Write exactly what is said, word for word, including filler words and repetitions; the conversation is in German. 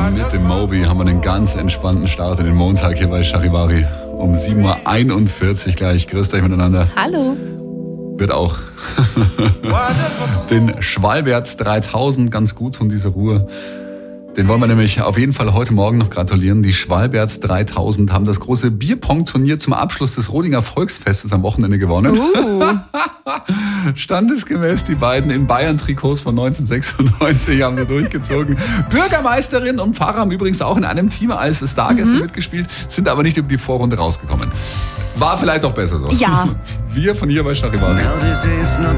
mit dem Moby haben wir einen ganz entspannten Start in den Montag hier bei Charivari. Um sieben Uhr einundvierzig gleich. Grüßt euch miteinander. Hallo. Wird auch den Schwalberts dreitausend ganz gut von dieser Ruhe. Den wollen wir nämlich auf jeden Fall heute Morgen noch gratulieren. Die Schwalberts dreitausend haben das große Bierpong-Turnier zum Abschluss des Rodinger Volksfestes am Wochenende gewonnen. Uh. Standesgemäß die beiden in Bayern-Trikots von neunzehnhundertsechsundneunzig haben wir durchgezogen. Bürgermeisterin und Pfarrer haben übrigens auch in einem Team als Stargäste mhm. mitgespielt, sind aber nicht über die Vorrunde rausgekommen. War vielleicht auch besser so. Ja. Wir von hier bei Charivari.